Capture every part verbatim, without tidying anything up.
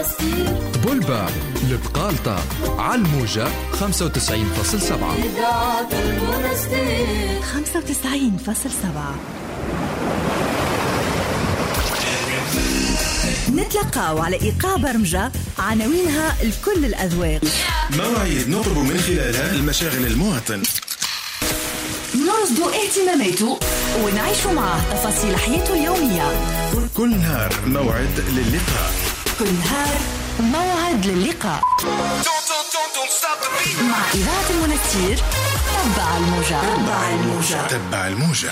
المنستير. بولبا البقالطة على الموجة خمسة وتسعين فاصل سبعة. إذاعة المنستير خمسة وتسعين فاصل سبعة. نتلقاو على إيقاع برمجة عناوينها لكل الأذواق. مواعيد نطلب من خلالها المشاغل المواطن، نرصدوا اهتماماته ونعيشوا معه تفاصيل حياته اليومية. كل نهار موعد للقاء، كل نهار موعد للقاء مع إذاعة المنستير. تبع الموجة، تبع الموجة، تبع الموجة.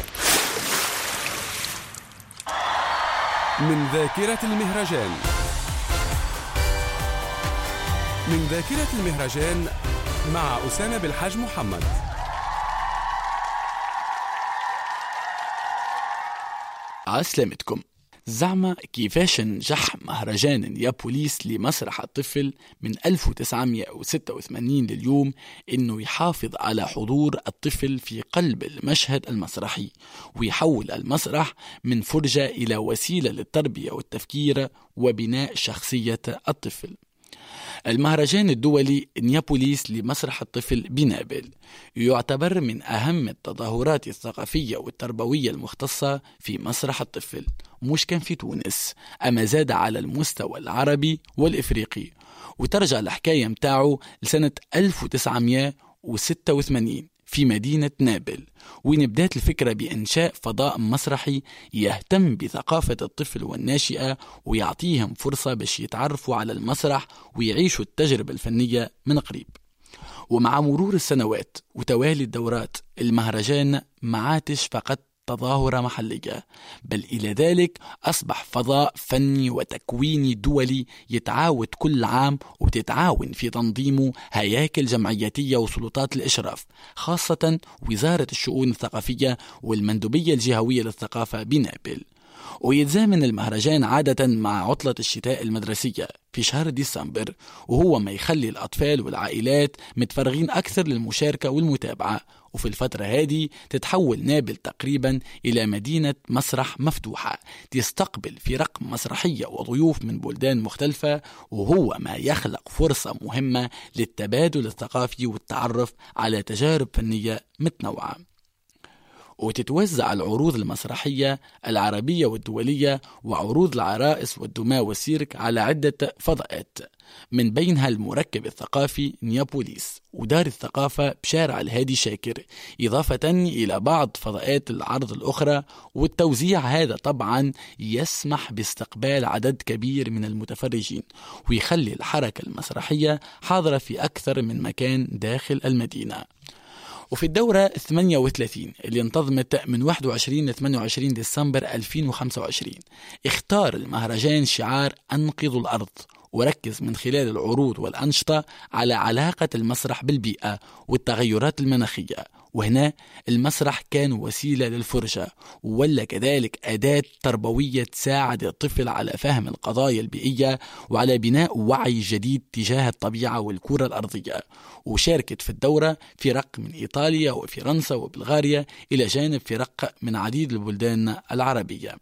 من ذاكرة المهرجان، من ذاكرة المهرجان مع أسامة بالحاج محمد. عسلامتكم. زعما كيفاش نجح مهرجان نيابوليس لمسرح الطفل من ألف وتسعمائة وستة وثمانين لليوم إنه يحافظ على حضور الطفل في قلب المشهد المسرحي، ويحول المسرح من فرجة إلى وسيلة للتربية والتفكير وبناء شخصية الطفل. المهرجان الدولي نيابوليس لمسرح الطفل بنابل يعتبر من أهم التظاهرات الثقافية والتربوية المختصة في مسرح الطفل، مش كان في تونس أما زاد على المستوى العربي والإفريقي. وترجع الحكاية متاعه لسنة ألف وتسعمائة وستة وثمانين في مدينة نابل، وين بدأت الفكرة بإنشاء فضاء مسرحي يهتم بثقافة الطفل والناشئة ويعطيهم فرصة باش يتعرفوا على المسرح ويعيشوا التجربة الفنية من قريب. ومع مرور السنوات وتوالي الدورات، المهرجان ما عادش فقط تظاهرة محلية، بل إلى ذلك أصبح فضاء فني وتكويني دولي يتعاود كل عام، وتتعاون في تنظيمه هياكل جمعياتية وسلطات الإشراف، خاصة وزارة الشؤون الثقافية والمندوبية الجهوية للثقافة بنابل. ويتزامن المهرجان عادة مع عطلة الشتاء المدرسية في شهر ديسمبر، وهو ما يخلي الأطفال والعائلات متفرغين أكثر للمشاركة والمتابعة. وفي الفترة هذه تتحول نابل تقريبا إلى مدينة مسرح مفتوحة تستقبل فرق مسرحية وضيوف من بلدان مختلفة، وهو ما يخلق فرصة مهمة للتبادل الثقافي والتعرف على تجارب فنية متنوعة. وتتوزع العروض المسرحية العربية والدولية وعروض العرائس والدماء والسيرك على عدة فضاءات، من بينها المركب الثقافي نيابوليس ودار الثقافة بشارع الهادي شاكر، إضافة إلى بعض فضاءات العرض الأخرى. والتوزيع هذا طبعا يسمح باستقبال عدد كبير من المتفرجين، ويخلي الحركة المسرحية حاضرة في أكثر من مكان داخل المدينة. وفي الدورة ثمانية وثلاثين اللي انتظمت من واحد وعشرين إلى ثمانية وعشرين ديسمبر ألفين وخمسة وعشرين، اختار المهرجان شعار أنقذوا الأرض، وركز من خلال العروض والأنشطة على علاقة المسرح بالبيئة والتغيرات المناخية. وهنا المسرح كان وسيلة للفرجة، ولا كذلك أداة تربوية تساعد الطفل على فهم القضايا البيئية وعلى بناء وعي جديد تجاه الطبيعة والكرة الأرضية. وشاركت في الدورة فرق من إيطاليا وفرنسا وبلغاريا، إلى جانب فرق من عديد البلدان العربية.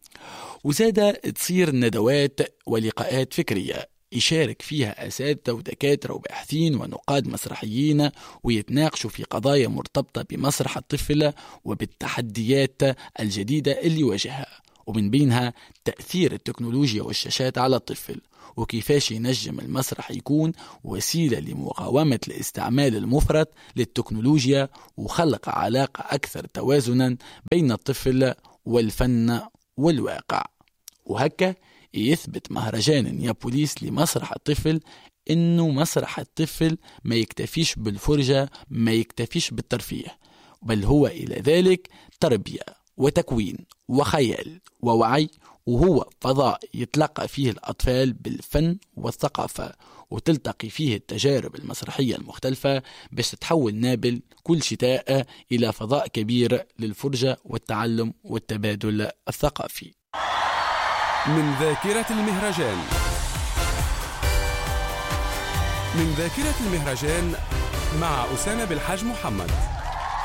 وزاد تصير ندوات ولقاءات فكرية يشارك فيها أساتذة ودكاترة وباحثين ونقاد مسرحيين، ويتناقشوا في قضايا مرتبطة بمسرح الطفل وبالتحديات الجديدة اللي واجهها، ومن بينها تأثير التكنولوجيا والشاشات على الطفل، وكيفاش ينجم المسرح يكون وسيلة لمقاومة الاستعمال المفرط للتكنولوجيا وخلق علاقة أكثر توازنا بين الطفل والفن والواقع. وهكا يثبت مهرجان نيابوليس لمسرح الطفل إنه مسرح الطفل ما يكتفيش بالفرجة، ما يكتفيش بالترفيه، بل هو إلى ذلك تربية وتكوين وخيال ووعي، وهو فضاء يتلقى فيه الأطفال بالفن والثقافة، وتلتقي فيه التجارب المسرحية المختلفة باش تتحول نابل كل شتاء إلى فضاء كبير للفرجة والتعلم والتبادل الثقافي. من ذاكرة المهرجان، من ذاكرة المهرجان مع أسامة بالحاج محمد.